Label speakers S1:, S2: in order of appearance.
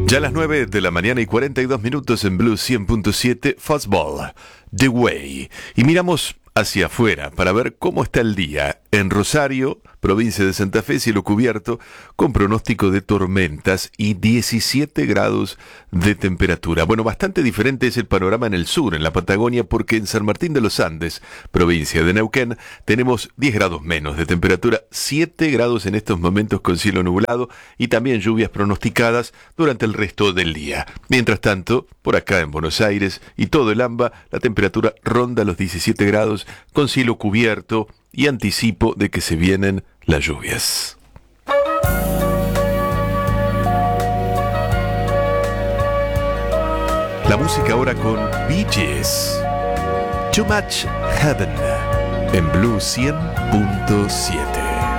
S1: Ya a las 9 de la mañana y 42 minutos en Blue 100.7, Fastball, The Way. Y miramos hacia afuera para ver cómo está el día en Rosario, provincia de Santa Fe, cielo cubierto, con pronóstico de tormentas y 17 grados de temperatura. Bueno, bastante diferente es el panorama en el sur, en la Patagonia, porque en San Martín de los Andes, provincia de Neuquén, tenemos 10 grados menos de temperatura, 7 grados en estos momentos con cielo nublado y también lluvias pronosticadas durante el resto del día. Mientras tanto, por acá en Buenos Aires y todo el AMBA, la temperatura ronda los 17 grados con cielo cubierto y anticipo de que se vienen las lluvias. La música ahora con Bee Gees. Too Much Heaven en Blue 100.7.